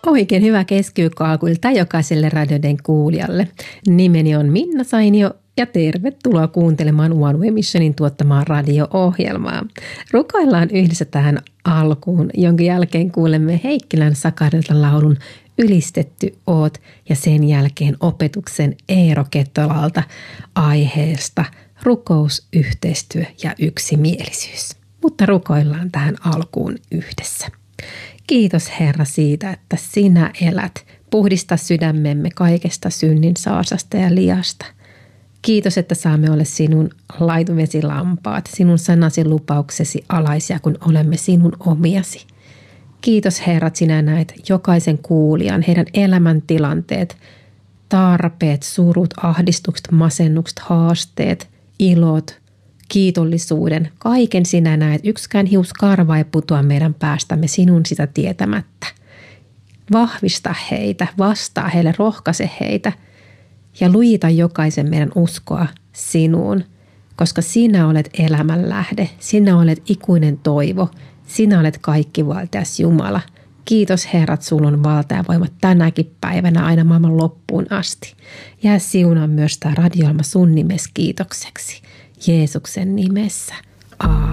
Oikein hyvää keskiviikkoaakuilta jokaiselle radioiden kuulijalle. Nimeni on Minna Sainio ja tervetuloa kuuntelemaan One Way Missionin tuottamaa radio-ohjelmaa. Rukoillaan yhdessä tähän alkuun, jonka jälkeen kuulemme Heikkilän Sakarilta laulun Ylistetty oot ja sen jälkeen opetuksen Eero Kettolalta aiheesta rukous, yhteistyö ja yksimielisyys. Mutta rukoillaan tähän alkuun yhdessä. Kiitos Herra siitä, että sinä elät. Puhdista sydämemme kaikesta synnin saasasta ja liasta. Kiitos, että saamme olla sinun laituvesilampaat, sinun sanasi lupauksesi alaisia, kun olemme sinun omiasi. Kiitos Herra, että sinä näet jokaisen kuulijan, heidän elämäntilanteet, tarpeet, surut, ahdistukset, masennukset, haasteet, ilot, kiitollisuuden. Kaiken sinä näet. Yksikään hiuskarva ei putoa meidän päästämme sinun sitä tietämättä. Vahvista heitä, vastaa heille, rohkaise heitä ja lujita jokaisen meidän uskoa sinuun, koska sinä olet elämän lähde, sinä olet ikuinen toivo, sinä olet kaikkivaltias Jumala. Kiitos Herra, että sulla on valta ja voima tänäkin päivänä aina maailman loppuun asti. Jää siunaa myös tämä radio-ohjelma sun nimesi kiitokseksi. Jeesuksen nimessä. Aamen.